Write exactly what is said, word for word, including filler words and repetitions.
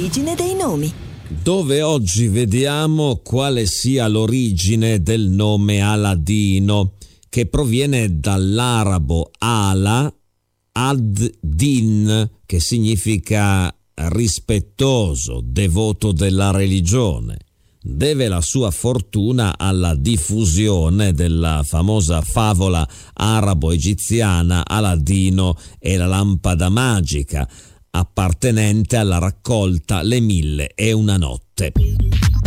l'origine dei nomi. Dove oggi vediamo quale sia l'origine del nome Aladino, che proviene dall'arabo ala ad-din, che significa rispettoso, devoto della religione. Deve la sua fortuna alla diffusione della famosa favola arabo-egiziana Aladino e la lampada magica, appartenente alla raccolta Le mille e una notte.